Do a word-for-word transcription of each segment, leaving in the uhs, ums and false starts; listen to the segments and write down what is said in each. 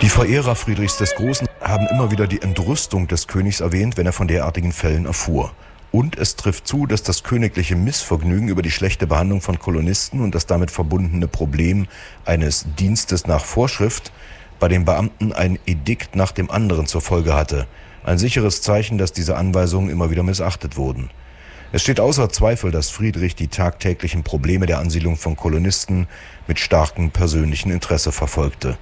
Die Verehrer Friedrichs des Großen haben immer wieder die Entrüstung des Königs erwähnt, wenn er von derartigen Fällen erfuhr. Und es trifft zu, dass das königliche Missvergnügen über die schlechte Behandlung von Kolonisten und das damit verbundene Problem eines Dienstes nach Vorschrift bei den Beamten ein Edikt nach dem anderen zur Folge hatte. Ein sicheres Zeichen, dass diese Anweisungen immer wieder missachtet wurden. Es steht außer Zweifel, dass Friedrich die tagtäglichen Probleme der Ansiedlung von Kolonisten mit starkem persönlichen Interesse verfolgte.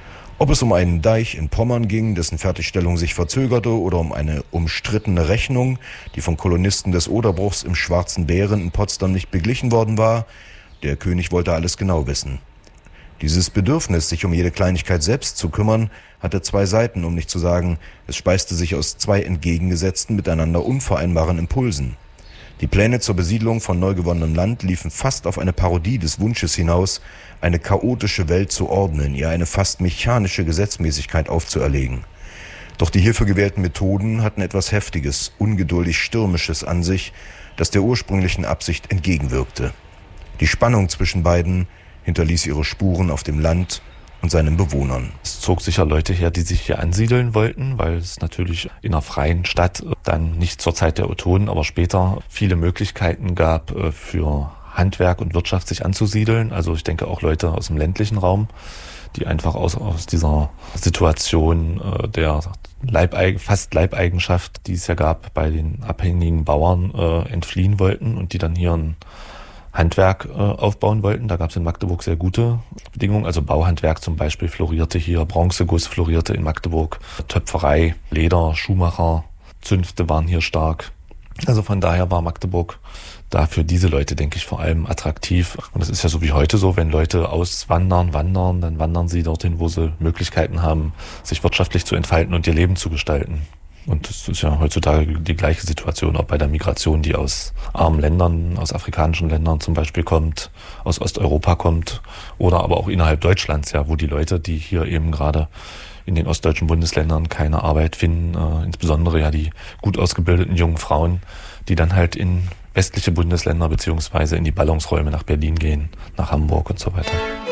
Ob es um einen Deich in Pommern ging, dessen Fertigstellung sich verzögerte, oder um eine umstrittene Rechnung, die von Kolonisten des Oderbruchs im Schwarzen Bären in Potsdam nicht beglichen worden war, der König wollte alles genau wissen. Dieses Bedürfnis, sich um jede Kleinigkeit selbst zu kümmern, hatte zwei Seiten, um nicht zu sagen, es speiste sich aus zwei entgegengesetzten, miteinander unvereinbaren Impulsen. Die Pläne zur Besiedlung von neu gewonnenem Land liefen fast auf eine Parodie des Wunsches hinaus, eine chaotische Welt zu ordnen, ihr eine fast mechanische Gesetzmäßigkeit aufzuerlegen. Doch die hierfür gewählten Methoden hatten etwas Heftiges, ungeduldig Stürmisches an sich, das der ursprünglichen Absicht entgegenwirkte. Die Spannung zwischen beiden hinterließ ihre Spuren auf dem Land und seinen Bewohnern. Es zog sicher Leute her, die sich hier ansiedeln wollten, weil es natürlich in einer freien Stadt dann nicht zur Zeit der Ottonen, aber später viele Möglichkeiten gab für Handwerk und Wirtschaft sich anzusiedeln. Also ich denke auch Leute aus dem ländlichen Raum, die einfach aus, aus dieser Situation der Leibeig- fast Leibeigenschaft, die es ja gab bei den abhängigen Bauern, entfliehen wollten und die dann hier ein Handwerk äh, aufbauen wollten. Da gab es in Magdeburg sehr gute Bedingungen. Also Bauhandwerk zum Beispiel florierte hier, Bronzeguss florierte in Magdeburg, Töpferei, Leder, Schuhmacher, Zünfte waren hier stark. Also von daher war Magdeburg da für diese Leute, denke ich, vor allem attraktiv. Und es ist ja so wie heute so, wenn Leute auswandern, wandern, dann wandern sie dorthin, wo sie Möglichkeiten haben, sich wirtschaftlich zu entfalten und ihr Leben zu gestalten. Und das ist ja heutzutage die gleiche Situation, auch bei der Migration, die aus armen Ländern, aus afrikanischen Ländern zum Beispiel kommt, aus Osteuropa kommt oder aber auch innerhalb Deutschlands, ja, wo die Leute, die hier eben gerade in den ostdeutschen Bundesländern keine Arbeit finden, äh, insbesondere ja die gut ausgebildeten jungen Frauen, die dann halt in westliche Bundesländer beziehungsweise in die Ballungsräume nach Berlin gehen, nach Hamburg und so weiter.